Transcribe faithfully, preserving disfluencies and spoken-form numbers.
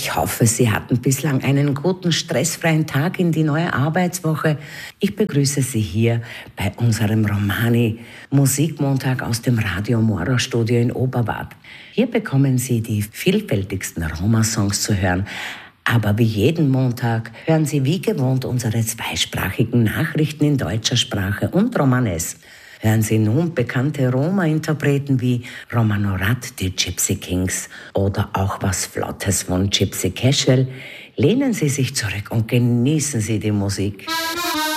Ich hoffe, Sie hatten bislang einen guten, stressfreien Tag in die neue Arbeitswoche. Ich begrüße Sie hier bei unserem Romani Musikmontag aus dem Radio Mora Studio in Oberbad. Hier bekommen Sie die vielfältigsten Roma-Songs zu hören. Aber wie jeden Montag hören Sie wie gewohnt unsere zweisprachigen Nachrichten in deutscher Sprache und Romanes. Hören Sie nun bekannte Roma-Interpreten wie Roman Orat, die Gypsy Kings oder auch was Flottes von Gypsy Cashel. Lehnen Sie sich zurück und genießen Sie die Musik.